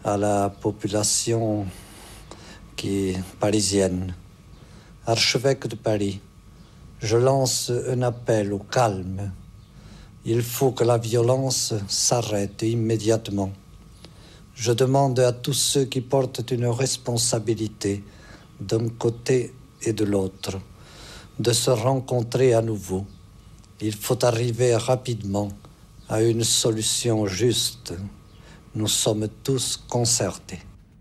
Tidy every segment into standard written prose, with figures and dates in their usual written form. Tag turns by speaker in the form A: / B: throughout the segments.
A: à la population qui est parisienne. Archevêque de Paris, je lance un appel au calme. Il faut que la violence s'arrête immédiatement. Je demande à tous ceux qui portent une responsabilité d'un côté et de l'autre de se rencontrer à nouveau. Il faut arriver rapidement à une solution juste. Nous sommes tous concertés.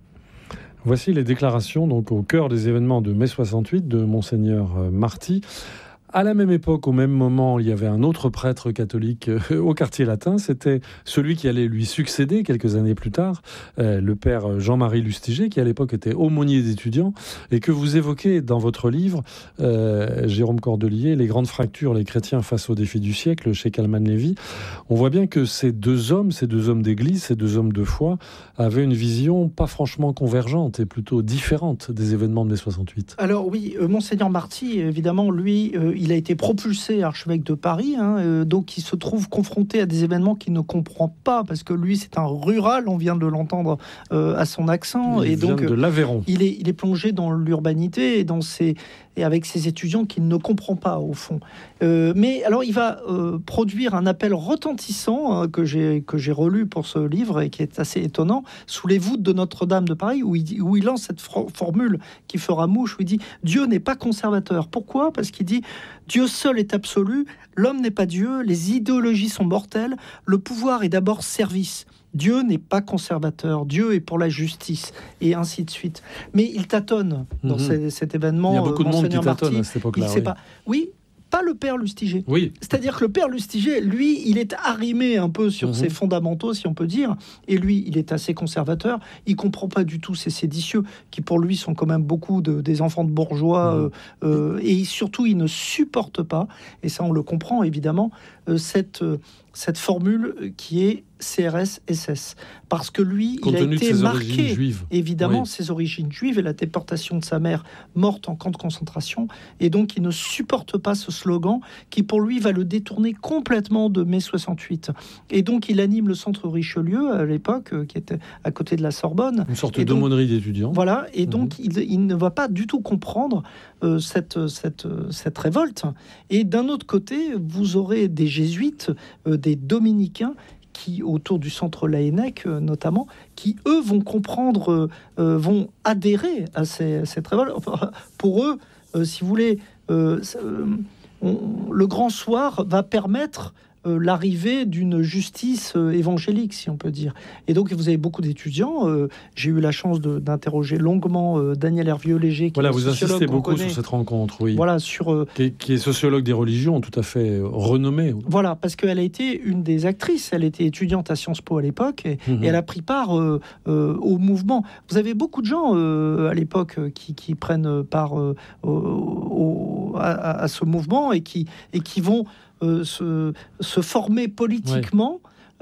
B: Voici les déclarations donc au cœur des événements de mai 68 de Monseigneur Marty. À la même époque, au même moment, il y avait un autre prêtre catholique au quartier latin. C'était celui qui allait lui succéder quelques années plus tard, le père Jean-Marie Lustiger, qui à l'époque était aumônier d'étudiants, et que vous évoquez dans votre livre, Jérôme Cordelier, Les grandes fractures, les chrétiens face aux défis du siècle, chez Kalman Levy. On voit bien que ces deux hommes d'église, ces deux hommes de foi, avaient une vision pas franchement convergente et plutôt différente des événements de mai 68.
C: Alors oui, Monseigneur Marty, évidemment, lui, il a été propulsé archevêque de Paris, donc il se trouve confronté à des événements qu'il ne comprend pas, parce que lui, c'est un rural, on vient de l'entendre à son accent.
B: Il vient de l'Aveyron.
C: Il est plongé dans l'urbanité et avec ses étudiants qu'il ne comprend pas, au fond. Mais alors, il va produire un appel retentissant que j'ai relu pour ce livre et qui est assez étonnant, Sous les voûtes de Notre-Dame de Paris, où il lance cette formule qui fera mouche, où il dit « Dieu n'est pas conservateur ». Pourquoi ? Parce qu'il dit « Dieu seul est absolu, l'homme n'est pas Dieu, les idéologies sont mortelles, le pouvoir est d'abord service ». Dieu n'est pas conservateur, Dieu est pour la justice, et ainsi de suite. Mais il tâtonne dans cet événement.
B: Il y a beaucoup de monde qui tâtonne
C: Marty,
B: à cette époque-là.
C: Oui, pas le père Lustiger.
B: Oui.
C: C'est-à-dire que le père Lustiger, lui, il est arrimé un peu sur ses fondamentaux, si on peut dire, et lui, il est assez conservateur. Il comprend pas du tout ces séditieux, qui pour lui sont quand même beaucoup des enfants de bourgeois, et surtout, il ne supporte pas, et ça on le comprend évidemment, cette formule qui est CRS-SS. Parce que lui, il a été marqué, évidemment, ses origines juives et la déportation de sa mère morte en camp de concentration. Et donc, il ne supporte pas ce slogan qui, pour lui, va le détourner complètement de mai 68. Et donc, il anime le centre Richelieu, à l'époque, qui était à côté de la Sorbonne.
B: Une sorte d'aumônerie d'étudiants.
C: Voilà. Et donc, il ne va pas du tout comprendre cette révolte. Et d'un autre côté, vous aurez des jésuites, des dominicains, qui, autour du centre Laënnec notamment, qui, eux, vont comprendre, vont adhérer à cette révolte. Pour eux, si vous voulez, le grand soir va permettre l'arrivée d'une justice évangélique, si on peut dire. Et donc, vous avez beaucoup d'étudiants. J'ai eu la chance d'interroger longuement Daniel Hervieux-Léger.
B: Voilà, vous insistez beaucoup sur cette rencontre, oui.
C: Voilà,
B: qui est sociologue des religions, tout à fait renommée.
C: Voilà, parce qu'elle a été une des actrices. Elle était étudiante à Sciences Po à l'époque, et elle a pris part au mouvement. Vous avez beaucoup de gens à l'époque qui prennent part à ce mouvement et qui vont se former politiquement,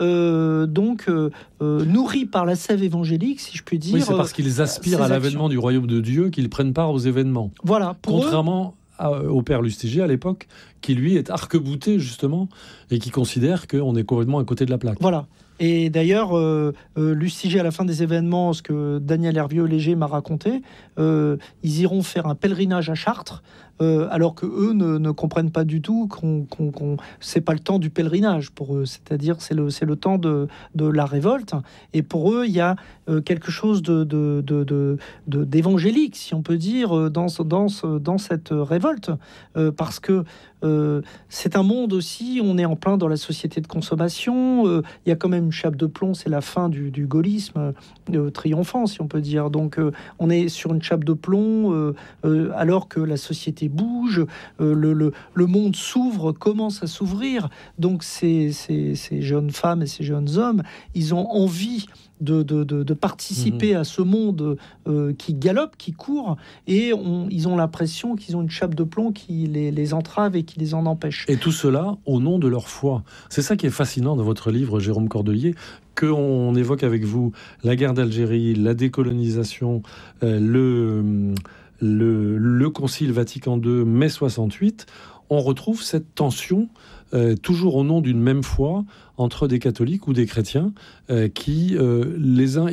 C: nourris par la sève évangélique, si je puis dire.
B: Oui, c'est parce qu'ils aspirent à l'avènement du royaume de Dieu qu'ils prennent part aux événements.
C: Voilà,
B: contrairement au père Lustiger à l'époque, qui lui est arc-bouté justement et qui considère qu'on est complètement à côté de la plaque.
C: Voilà. Et d'ailleurs, Lustiger, à la fin des événements, ce que Daniel Hervieux-Léger m'a raconté, ils iront faire un pèlerinage à Chartres, alors que eux ne comprennent pas du tout c'est pas le temps du pèlerinage pour eux, c'est-à-dire c'est le temps de la révolte, et pour eux il y a quelque chose d'évangélique, si on peut dire, dans cette révolte, parce que c'est un monde aussi, on est en plein dans la société de consommation, il y a quand même une chape de plomb, c'est la fin du gaullisme triomphant, si on peut dire. Donc on est sur une chape de plomb, alors que la société bouge, le monde s'ouvre, commence à s'ouvrir. Donc ces jeunes femmes et ces jeunes hommes, ils ont envie de participer à ce monde qui galope, qui court, et ils ont l'impression qu'ils ont une chape de plomb qui les entrave et qui les en empêche.
B: Et tout cela au nom de leur foi. C'est ça qui est fascinant dans votre livre, Jérôme Cordelier, qu'on évoque avec vous la guerre d'Algérie, la décolonisation, le Concile Vatican II, mai 68. On retrouve cette tension, toujours au nom d'une même foi, entre des catholiques ou des chrétiens qui, les uns